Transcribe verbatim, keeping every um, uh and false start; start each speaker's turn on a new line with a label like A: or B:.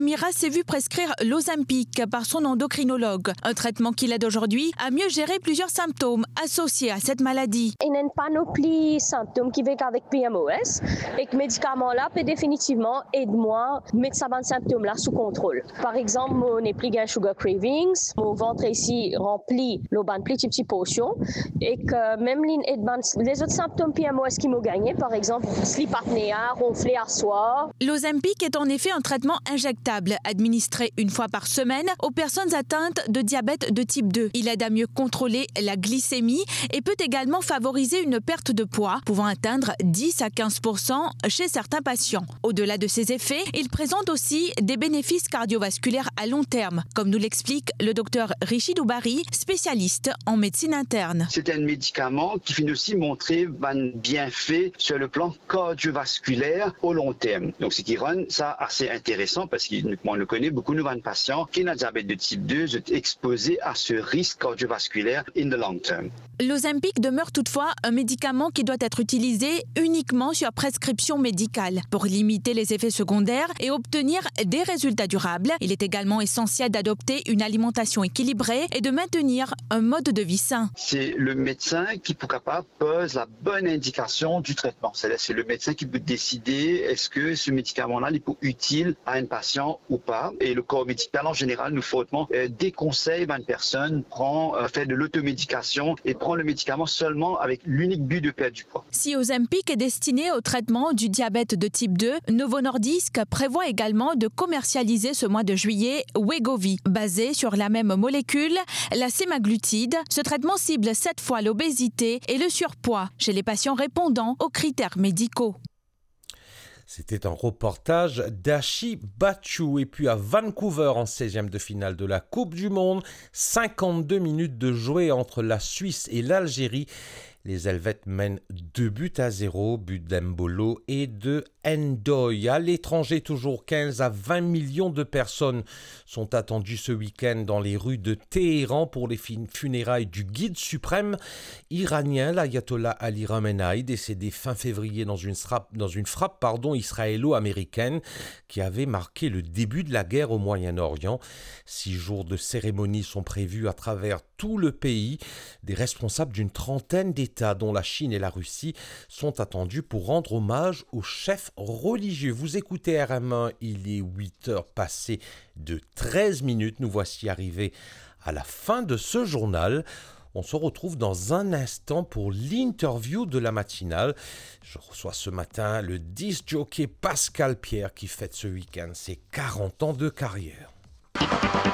A: Mira s'est vu prescrire l'Ozempic par son endocrinologue, un traitement qui l'aide aujourd'hui à mieux gérer plusieurs symptômes associés à cette maladie.
B: Il y a une panoplie de symptômes qui vivent avec P M O S et que médicament-là peut définitivement aider moi à mettre ces symptômes-là sous contrôle. Par exemple, mon n'ai plus de sugar cravings, mon ventre ici rempli, le ban plus petite potion et que même les autres symptômes P M O S qui m'ont gagné, par exemple, sleep apnea, ronfler à soir.
A: L'Ozempic est en effet un traitement injectable administré une fois par semaine aux personnes atteintes de diabète de type deux. Il aide à mieux contrôler la glycémie et peut également favoriser une perte de poids, pouvant atteindre dix à quinze pour cent chez certains patients. Au-delà de ces effets, il présente aussi des bénéfices cardiovasculaires à long terme, comme nous l'explique le docteur Rishi Doubari, spécialiste en médecine interne.
C: C'est un médicament qui finit aussi montrer un bienfait sur le plan cardiovasculaire au long terme. Donc, ce qui rend ça assez intéressant parce qu'on le connaît, beaucoup de patients qui ont un diabète de type deux sont exposés à ce risque cardiovasculaire in the long term.
A: L'Ozempic demeure toutefois un médicament qui doit être utilisé uniquement sur prescription médicale pour limiter les effets secondaires et obtenir des résultats durables. Il est également essentiel d'adopter une alimentation équilibrée et de maintenir un mode de vie sain.
C: C'est le médecin qui, pour capable, pose la bonne indication du traitement. C'est-à-dire, c'est le médecin qui peut décider est-ce que ce médicament-là est utile à un patient ou pas. Et le corps médical, en général, nous fortement euh, déconseille à une personne prend, euh, fait de l'automédication et prend le médicament seulement avec l'unique but de perdre du poids.
A: Si Ozempic est destiné au traitement du diabète de type deux, Novo Nordisk prévoit également de commercialiser ce mois de juillet Wegovy, basé sur la même molécule, la sémaglutide. Ce traitement cible sept fois l'obésité et le surpoids chez les patients répondant aux critères médicaux.
D: C'était un reportage d'Ashi Bachou. Et puis à Vancouver, en seizième de finale de la Coupe du Monde, cinquante-deux minutes de jouer entre la Suisse et l'Algérie. Les Helvètes mènent deux buts à zéro, but d'Embolo et de Ndoye. À l'étranger, toujours quinze à vingt millions de personnes sont attendues ce week-end dans les rues de Téhéran pour les funérailles du guide suprême iranien, l'ayatollah Ali Khamenei, décédé fin février dans une frappe, dans une frappe pardon, israélo-américaine qui avait marqué le début de la guerre au Moyen-Orient. Six jours de cérémonie sont prévus à travers tout le pays. Des responsables d'une trentaine d'États, dont la Chine et la Russie, sont attendus pour rendre hommage aux chefs religieux. Vous écoutez R M un, il est huit heures passées de treize minutes. Nous voici arrivés à la fin de ce journal. On se retrouve dans un instant pour l'interview de la matinale. Je reçois ce matin le disc jockey Pascal Pierre qui fête ce week-end ses quarante ans de carrière.